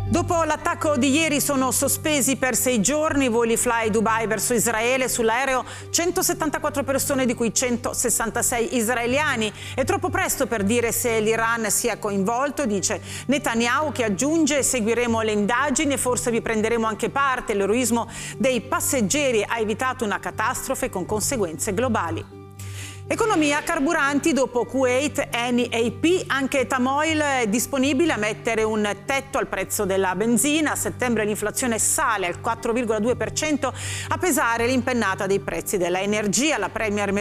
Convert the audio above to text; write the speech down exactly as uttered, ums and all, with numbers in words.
Dopo l'attacco di ieri sono sospesi per sei giorni i voli Fly Dubai verso Israele. Sull'aereo centosettantaquattro persone, di cui centosessantasei israeliani. È troppo presto per dire se l'Iran sia coinvolto, dice Netanyahu, che aggiunge: seguiremo le indagini e forse vi prenderemo anche parte. L'eroismo dei passeggeri ha evitato una catastrofe con conseguenze globali. Economia, carburanti, dopo Kuwait, Eni e I P, anche Tamoil è disponibile a mettere un tetto al prezzo della benzina. A settembre l'inflazione sale al quattro virgola due per cento, a pesare l'impennata dei prezzi della energia. La Premier